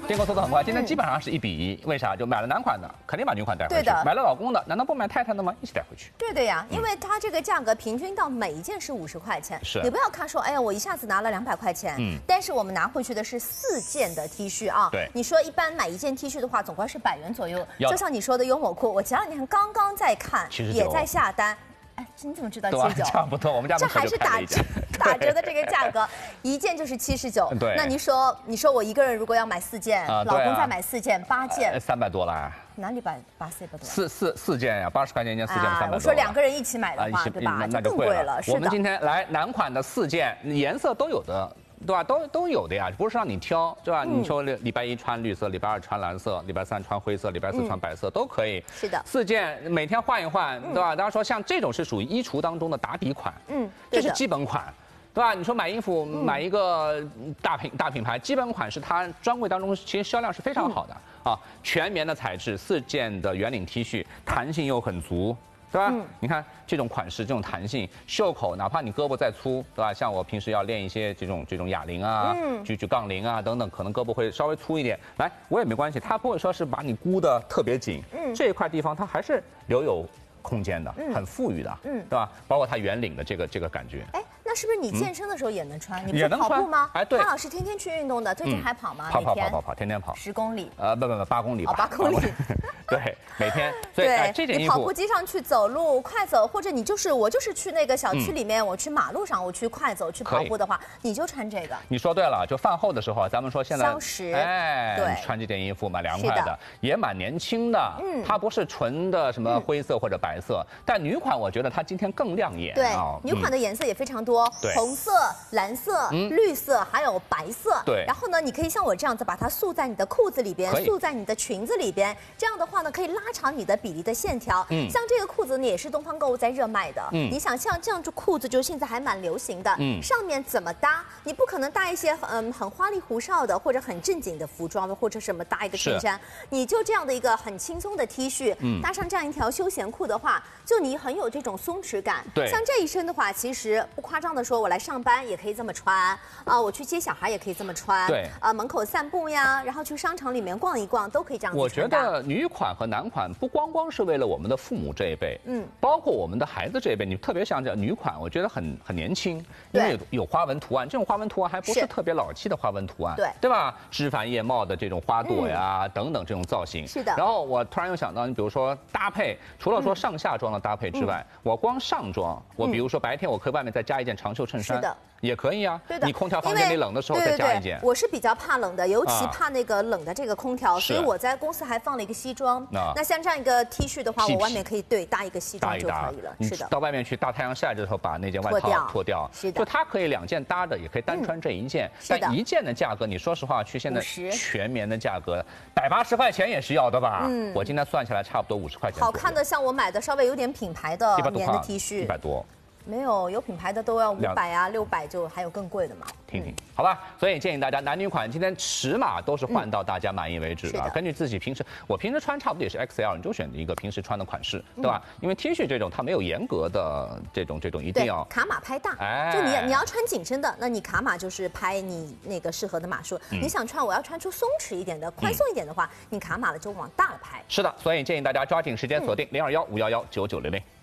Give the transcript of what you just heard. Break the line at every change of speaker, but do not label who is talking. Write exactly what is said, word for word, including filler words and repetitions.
订购速度很快，今天基本上是一比一。为啥？就买了男款的，肯定把女款带回去；
对的
买了老公的，难道不买太太的吗？一起带回去。
对的呀，因为它这个价格平均到每一件是五十块钱。
是。
你不要看说，哎呀，我一下子拿了两百块钱，嗯，但是我们拿回去的是四件的 T 恤啊。
对。
你说一般买一件 T 恤的话，总归是百元左右。就像你说的优某库，我前两天刚刚在看，也在下单。哎，你怎么知道七十九？
差不多，我们家
这还是打折打折的这个价格，一件就是七十九。
对，
那你说，你说我一个人如果要买四件，
啊、
老公再买四件，八件，
三百多了。
哪里把八四百多？
四四四件呀，八十块钱一件，四件三百多。
我说两个人一起买的话，对吧？
那就贵了。我们今天来男款的四件，颜色都有的。对吧？都都有的呀，不是让你挑，对吧？嗯、你说礼拜一穿绿色，礼拜二穿蓝色，礼拜三穿灰色，礼拜四穿白色、嗯、都可以。
是的，
四件每天换一换，对吧？大家说像这种是属于衣橱当中的打底款，嗯，这是基本款，对吧？你说买衣服、嗯、买一个大品大品牌，基本款是它专柜当中其实销量是非常好的、嗯、啊，全棉的材质，四件的圆领 T 恤，弹性又很足。对吧？嗯、你看这种款式，这种弹性，袖口哪怕你胳膊再粗，对吧？像我平时要练一些这种这种哑铃啊、嗯、举举杠铃啊等等，可能胳膊会稍微粗一点。来，我也没关系，它不会说是把你箍得特别紧，嗯，这一块地方它还是留有空间的，嗯、很富裕的，嗯，对吧？包括它圆领的这个这个感觉。
哎，那是不是你健身的时候也能穿？嗯、你不是跑步吗？
哎，对。
潘老师天天去运动的，最近还跑吗？
跑跑跑跑跑，天天跑。
十公里。
呃，不不不，八公里吧。
八公里。
对，每天。所以哎，这件衣服。
你跑步机上去走路快走，或者你就是我就是去那个小区里面，我去马路上我去快走去跑步的话，你就穿这个。
你说对了，就饭后的时候，咱们说现在。
消食。
哎，
对，
穿这件衣服蛮凉快的，也蛮年轻的。嗯。它不是纯的什么灰色或者白色，但女款我觉得它今天更亮眼。
对，女款的颜色也非常多，红色、蓝色、绿色，还有白色。
对。
然后呢，你可以像我这样子把它束在你的裤子里边，束在你的裙子里边，这样的话呢，可以拉长你的比例的线条。嗯。像这个裤子呢，也是东方购物在热卖的。嗯。你想像这样子裤子，就现在还蛮流行的。嗯。上面怎么搭？你不可能搭一些嗯很花里胡哨的或者很正经的服装，或者什么搭一个衬衫，你就这样的一个很轻松的 T 恤，嗯，搭上这样一条休闲裤的话，就你很有这种松弛感。
对。
像这一身的话，其实不夸张的说，我来上班也可以这么穿啊、呃，我去接小孩也可以这么穿。
对。
啊、呃，门口散步呀，然后去商场里面逛一逛，都可以这样子穿。
我觉得女款和男款不光光是为了我们的父母这一辈，嗯，包括我们的孩子这一辈，你特别想讲女款，我觉得很很年轻，因为有有花纹图案，这种花纹图案还不是特别老气的花纹图案，
对
对吧？枝繁叶茂的这种花朵呀、嗯、等等这种造型。
是的。
然后我突然又想到，你比如说搭配，除了说上下装的搭配之外，嗯、我光上装，我比如说白天我可以外面再加一件长袖衬衫。
是的。
也可以啊，
对的。
你空调房间里冷的时候再加一件。
我是比较怕冷的，尤其怕那个冷的这个空调，所以我在公司还放了一个西装。那像这样一个 T 恤的话，我外面可以对搭一个西装就可以了。是的。
到外面去大太阳晒着的时候，把那件外套脱掉。
是的。
就它可以两件搭的，也可以单穿这一件。但一件的价格，你说实话，去现在全棉的价格，百八十块钱也是要的吧？嗯。我今天算下来差不多五十块钱。
好看的，像我买的稍微有点品牌的棉的 T 恤，
一百多。
没有，有品牌的都要五百啊，六百就还有更贵的嘛。
听听，好吧。所以建议大家男女款今天尺码都是换到大家满意为止的，根据自己平时，我平时穿差不多也是 X L， 你就选一个平时穿的款式，对吧？因为 T 恤这种它没有严格的这种这种一定要
卡码拍大，哎，就你你要穿紧身的，那你卡码就是拍你那个适合的码数。你想穿我要穿出松弛一点的、宽松一点的话，你卡码了就往大了拍。
是的，所以建议大家抓紧时间锁定零二幺五幺幺九九零零。